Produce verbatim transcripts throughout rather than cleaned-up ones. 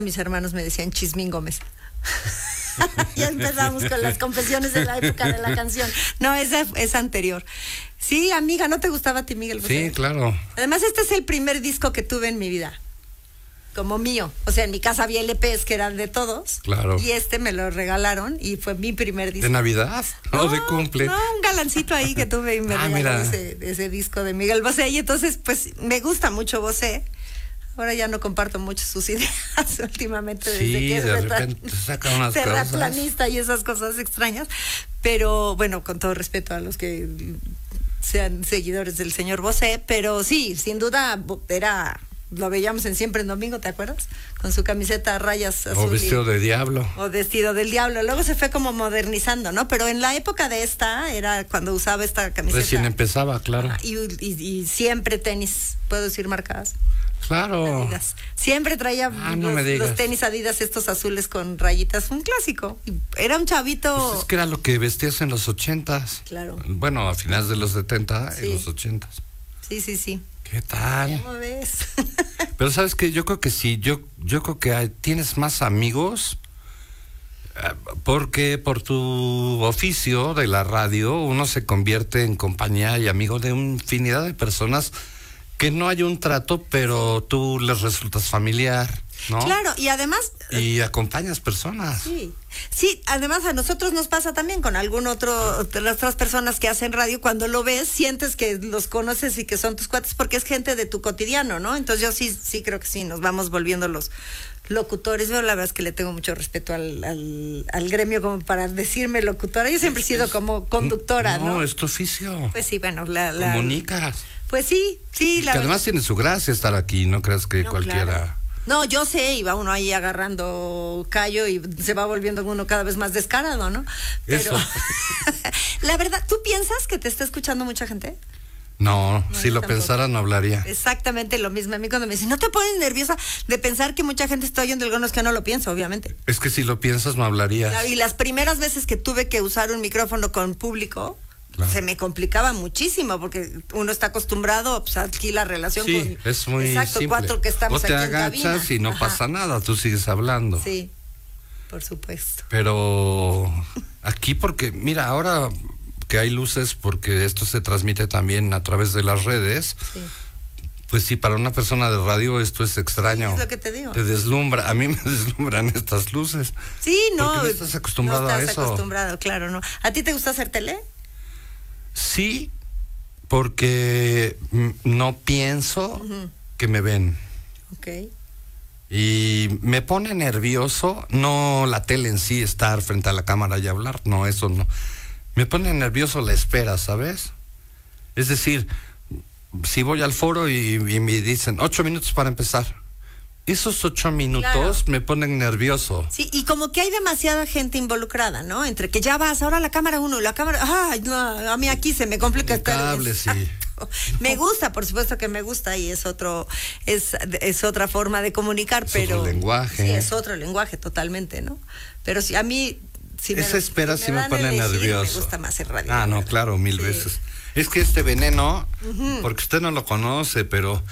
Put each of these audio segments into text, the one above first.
Mis hermanos me decían Chismín Gómez. Ya empezamos con las confesiones de la época de la canción. No, esa es anterior. Sí, amiga, ¿no te gustaba a ti, Miguel Bosé? Sí, claro. Además, este es el primer disco que tuve en mi vida, como mío. O sea, en mi casa había L Pes que eran de todos. Claro. Y este me lo regalaron y fue mi primer disco. ¿De Navidad? No, ¿O de cumple? No, un galancito ahí que tuve y me ah, regaló mira. ese, ese disco de Miguel Bosé. Y entonces, pues, me gusta mucho Bosé. Ahora ya no comparto mucho sus ideas últimamente, desde sí, que es de reta- repente saca unas terraplanista y esas cosas extrañas. Pero bueno, con todo respeto a los que sean seguidores del señor Bosé, pero sí, sin duda era, lo veíamos en Siempre en Domingo, ¿te acuerdas? Con su camiseta a rayas azul. O vestido y, de diablo. O vestido del diablo. Luego se fue como modernizando, ¿no? Pero en la época de esta, era cuando usaba esta camiseta. Recién empezaba, claro. Y, y, y siempre tenis, ¿puedo decir marcadas? Claro. Adidas. Siempre traía Ah, no los, me digas. los tenis Adidas, estos azules con rayitas, un clásico. Y era un chavito. Pues es que era lo que vestías en los ochentas. Claro. Bueno, a finales de los setenta, Sí. en los ochentas. Sí, sí, sí. ¿Qué tal? ¿Cómo ves? Pero sabes que yo creo que sí, yo, yo creo que hay- tienes más amigos eh, porque por tu oficio de la radio uno se convierte en compañía y amigo de una infinidad de personas que no hay un trato, pero tú les resultas familiar, ¿no? Claro, y además. Y acompañas personas. Sí, sí, además a nosotros nos pasa también con algún otro, de las otras personas que hacen radio, cuando lo ves, sientes que los conoces y que son tus cuates, porque es gente de tu cotidiano, ¿no? Entonces yo sí, sí creo que sí, nos vamos volviendo los locutores. Yo la verdad es que le tengo mucho respeto al, al, al gremio como para decirme locutora. Yo siempre he sido como conductora, ¿no? No, es tu oficio. Pues sí, bueno, la... la Comunicas. Pues sí, sí, la Que además tiene su gracia estar aquí, no creas que No, cualquiera... claro. No, yo sé, y va uno ahí agarrando callo y se va volviendo uno cada vez más descarado, ¿no? Pero Eso. la verdad, ¿tú piensas que te está escuchando mucha gente? No, No, si yo lo tampoco. pensara no hablaría. Exactamente lo mismo. A mí cuando me dicen, ¿no te pones nerviosa de pensar que mucha gente está oyendo? No, es que no lo pienso, obviamente. Es que si lo piensas no hablarías. Y las primeras veces que tuve que usar un micrófono con público, Claro. se me complicaba muchísimo porque uno está acostumbrado, pues aquí la relación Sí, con... es muy Exacto, simple. cuatro que estamos o te aquí en agachas cabina. y no Ajá. pasa nada, tú sigues hablando. Sí, por supuesto. Pero aquí porque, mira, ahora que hay luces, porque esto se transmite también a través de las redes, Sí. pues sí, para una persona de radio esto es extraño. Sí, es lo que te digo. Te deslumbra, a mí me deslumbran estas luces. Sí, no. Porque no estás acostumbrado no a estás eso. acostumbrado, claro, no. ¿A ti te gusta hacer tele? Sí, porque mm, no pienso Ujú. que me ven. Ok. Y me pone nervioso, no la tele en sí, estar frente a la cámara y hablar, no, eso no. Me pone nervioso la espera, ¿sabes? Es decir, si voy al foro y, y me dicen ocho minutos para empezar, esos ocho minutos Claro. me ponen nervioso. Sí, y como que hay demasiada gente involucrada, ¿no? Entre que ya vas, ahora la cámara uno, la cámara... Ay, no, a mí aquí se me complica estar... Cable, sí. Exacto. Me gusta, por supuesto que me gusta y es otro, es, es otra forma de comunicar, Es pero... otro lenguaje. Sí, es otro lenguaje totalmente, ¿no? Pero sí, a mí... Si Esa espera sí me dan a pone elegir, nervioso. Me gusta más el radio. Ah, no, claro, mil Sí. veces. Es que este veneno, porque usted no lo conoce, pero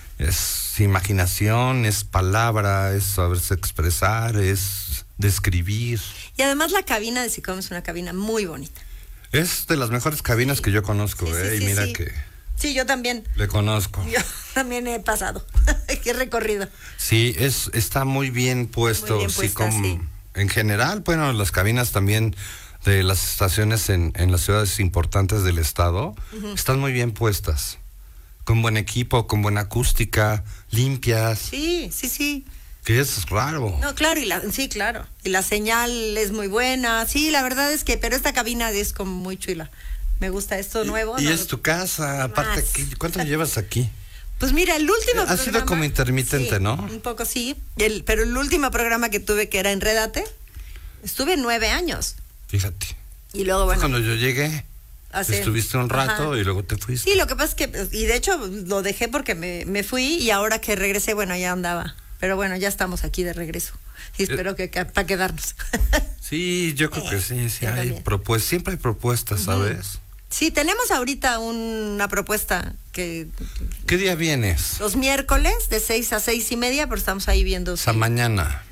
es imaginación, es palabra, es saberse expresar, es describir. Y además la cabina de Sicom es una cabina muy bonita. Es de las mejores cabinas que yo conozco, Sí, sí, ¿eh? sí, y mira sí. que Sí, yo también. le conozco. Yo también he pasado. Qué recorrido. Sí, es está muy bien puesto. Muy bien puesta, como- sí. En general, bueno, las cabinas también de las estaciones en, en las ciudades importantes del estado están muy bien puestas. Con buen equipo, con buena acústica, limpias, Sí, sí, sí. que es raro. No, claro, y la, sí, claro. Y la señal es muy buena. Sí, la verdad es que, pero esta cabina es como muy chula. Me gusta esto nuevo. Y ¿no? es tu casa, aparte, Más. aquí, ¿cuánto llevas aquí? Pues mira, el último Ha sido programa- como intermitente, sí, ¿no? Un poco sí, el, pero el último programa que tuve, que era Enrédate, estuve nueve años. Fíjate. Y luego, bueno... Cuando yo llegué, hace- estuviste un rato Ajá. y luego te fuiste. Sí, lo que pasa es que, y de hecho lo dejé porque me, me fui y ahora que regresé, bueno, ya andaba. Pero bueno, ya estamos aquí de regreso. Y espero que, que para quedarnos. Sí, yo creo que sí, sí yo hay también. propuestas, siempre hay propuestas, ¿sabes? Sí, tenemos ahorita una propuesta que ¿Qué día vienes? los miércoles de seis a seis y media, pero estamos ahí viendo. O sea, si- mañana.